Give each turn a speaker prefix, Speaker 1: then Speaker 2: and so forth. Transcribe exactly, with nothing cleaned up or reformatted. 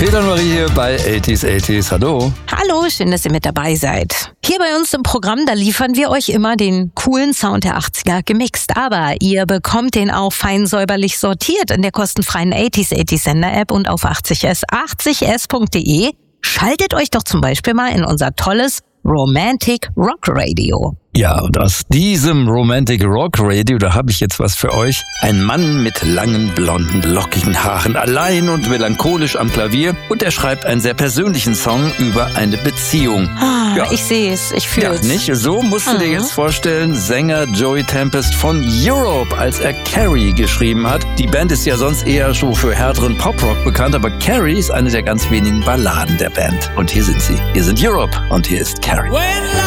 Speaker 1: Peter und Marie hier bei achtziger achtziger. Hallo.
Speaker 2: Hallo, schön, dass ihr mit dabei seid. Hier bei uns im Programm, da liefern wir euch immer den coolen Sound der achtziger gemixt. Aber ihr bekommt den auch fein säuberlich sortiert in der kostenfreien achtziger achtziger Sender-App und auf achtzig s, achtzig s punkt de. Schaltet euch doch zum Beispiel mal in unser tolles Romantic Rock Radio.
Speaker 1: Ja, und aus diesem Romantic Rock Radio, da habe ich jetzt was für euch. Ein Mann mit langen, blonden, lockigen Haaren, allein und melancholisch am Klavier. Und er schreibt einen sehr persönlichen Song über eine Beziehung.
Speaker 2: Ah,
Speaker 1: ja.
Speaker 2: Ich sehe es, ich fühle es.
Speaker 1: Ja, nicht? So musst du
Speaker 2: mhm.
Speaker 1: dir jetzt vorstellen, Sänger Joey Tempest von Europe, als er Carrie geschrieben hat. Die Band ist ja sonst eher schon für härteren Poprock bekannt, aber Carrie ist eine der ganz wenigen Balladen der Band. Und hier sind sie. Hier sind Europe und hier ist Carrie.